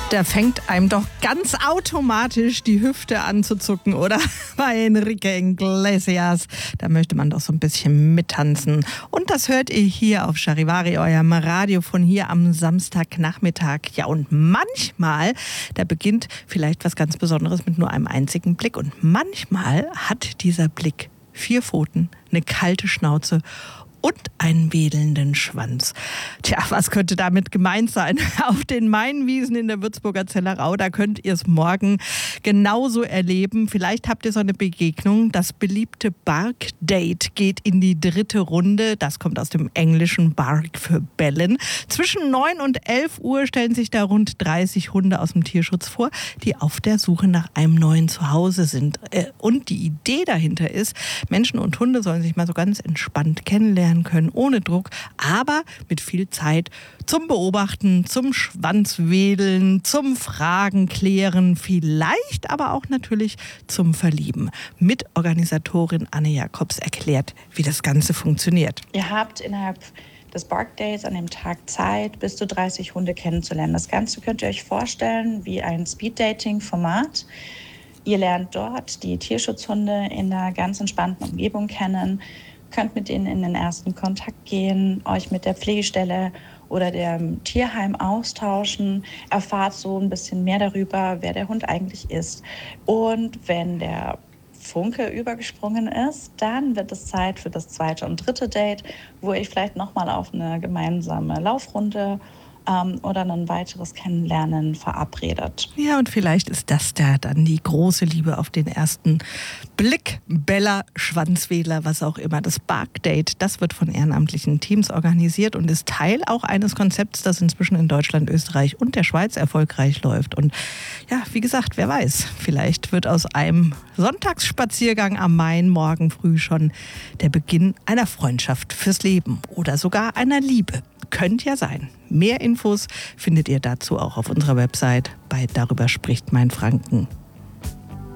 Da fängt einem doch ganz automatisch die Hüfte an zu zucken, oder? Bei Enrique Iglesias. Da möchte man doch so ein bisschen mittanzen. Und das hört ihr hier auf Charivari, eurem Radio von hier am Samstagnachmittag. Ja, und manchmal, da beginnt vielleicht was ganz Besonderes mit nur einem einzigen Blick. Und manchmal hat dieser Blick 4 Pfoten, eine kalte Schnauze und einen wedelnden Schwanz. Tja, was könnte damit gemeint sein? Auf den Mainwiesen in der Würzburger Zellerau, da könnt ihr es morgen genauso erleben. Vielleicht habt ihr so eine Begegnung. Das beliebte Bark-Date geht in die 3. Runde. Das kommt aus dem englischen Bark für Bellen. Zwischen 9 und 11 Uhr stellen sich da rund 30 Hunde aus dem Tierschutz vor, die auf der Suche nach einem neuen Zuhause sind. Und die Idee dahinter ist, Menschen und Hunde sollen sich mal so ganz entspannt kennenlernen können, ohne Druck, aber mit viel Zeit zum Beobachten, zum Schwanzwedeln, zum Fragen klären, vielleicht aber auch natürlich zum Verlieben. Mitorganisatorin Anne Jacobs erklärt, wie das Ganze funktioniert. Ihr habt innerhalb des Bark Days an dem Tag Zeit, bis zu 30 Hunde kennenzulernen. Das Ganze könnt ihr euch vorstellen wie ein Speed-Dating-Format. Ihr lernt dort die Tierschutzhunde in einer ganz entspannten Umgebung kennen, könnt mit ihnen in den ersten Kontakt gehen, euch mit der Pflegestelle oder dem Tierheim austauschen, erfahrt so ein bisschen mehr darüber, wer der Hund eigentlich ist. Und wenn der Funke übergesprungen ist, dann wird es Zeit für das 2. und 3. Date, wo ihr vielleicht nochmal auf eine gemeinsame Laufrunde oder ein weiteres Kennenlernen verabredet. Ja, und vielleicht ist das dann die große Liebe auf den ersten Blick. Bella, Schwanzwedler, was auch immer. Das Bark-Date, das wird von ehrenamtlichen Teams organisiert und ist Teil auch eines Konzepts, das inzwischen in Deutschland, Österreich und der Schweiz erfolgreich läuft. Und ja, wie gesagt, wer weiß, vielleicht wird aus einem Sonntagsspaziergang am Main morgen früh schon der Beginn einer Freundschaft fürs Leben oder sogar einer Liebe. Könnte ja sein. Mehr Infos findet ihr dazu auch auf unserer Website bei Darüber spricht Mainfranken.